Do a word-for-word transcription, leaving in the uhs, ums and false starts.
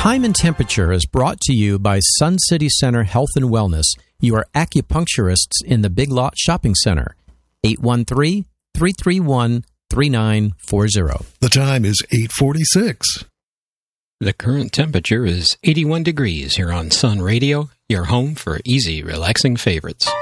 Time and Temperature is brought to you by Sun City Center Health and Wellness, your acupuncturists in the Big Lot Shopping Center. eight one three, three three one, three nine four zero. The time is eight forty-six. The current temperature is eighty-one degrees here on Sun Radio, your home for easy, relaxing favorites.